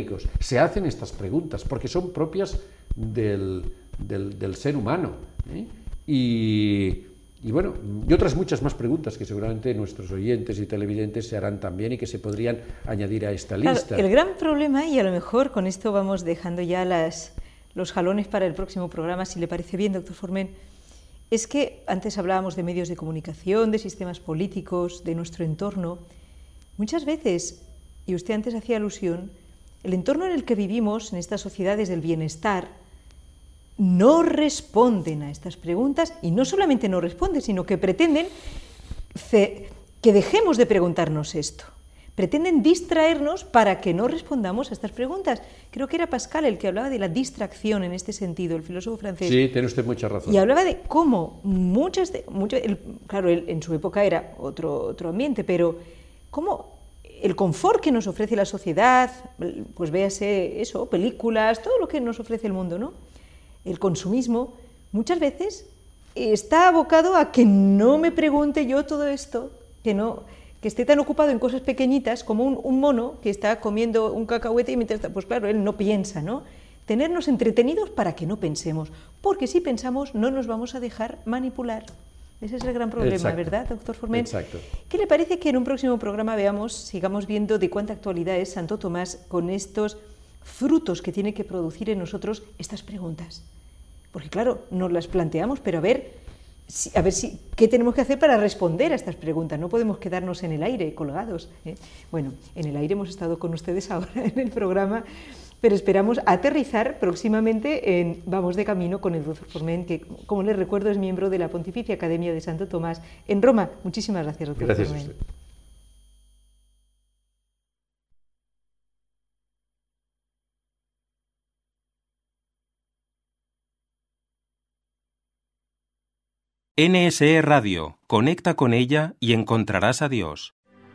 se hacen estas preguntas, porque son propias del ser humano, ¿eh? Y bueno, y otras muchas más preguntas que seguramente nuestros oyentes y televidentes se harán también y que se podrían añadir a esta lista. Claro, el gran problema, y a lo mejor con esto vamos dejando ya los jalones para el próximo programa, si le parece bien, doctor Forment, es que antes hablábamos de medios de comunicación, de sistemas políticos, de nuestro entorno. Muchas veces, y usted antes hacía alusión, el entorno en el que vivimos, en estas sociedades del bienestar, no responden a estas preguntas, y no solamente no responden, sino que pretenden que dejemos de preguntarnos esto. Pretenden distraernos para que no respondamos a estas preguntas. Creo que era Pascal el que hablaba de la distracción en este sentido, el filósofo francés. Sí, tiene usted mucha razón. Y hablaba de cómo claro, él en su época era otro ambiente, pero cómo el confort que nos ofrece la sociedad, pues véase eso, películas, todo lo que nos ofrece el mundo, ¿no? El consumismo, muchas veces está abocado a que no me pregunte yo todo esto, que esté tan ocupado en cosas pequeñitas como un mono que está comiendo un cacahuete y mientras, pues claro, él no piensa, ¿no? Tenernos entretenidos para que no pensemos, porque si pensamos no nos vamos a dejar manipular. Ese es el gran problema, exacto, ¿verdad, doctor Forment? Exacto. ¿Qué le parece que en un próximo programa sigamos viendo de cuánta actualidad es Santo Tomás con estos frutos que tiene que producir en nosotros estas preguntas? Porque claro, nos las planteamos, pero a ver qué tenemos que hacer para responder a estas preguntas. No podemos quedarnos en el aire, colgados, ¿eh? Bueno, en el aire hemos estado con ustedes ahora en el programa, pero esperamos aterrizar próximamente en Vamos de Camino con el doctor Forment, que, como les recuerdo, es miembro de la Pontificia Academia de Santo Tomás en Roma. Muchísimas gracias, doctor Forment. Gracias a usted. NSE Radio. Conecta con ella y encontrarás a Dios.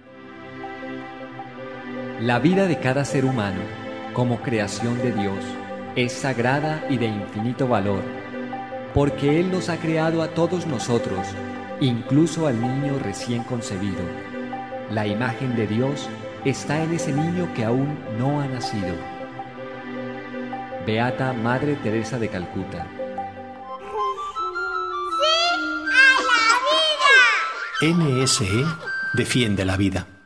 La vida de cada ser humano, como creación de Dios, es sagrada y de infinito valor, porque Él nos ha creado a todos nosotros, incluso al niño recién concebido. La imagen de Dios está en ese niño que aún no ha nacido. Beata Madre Teresa de Calcuta. NSE defiende la vida.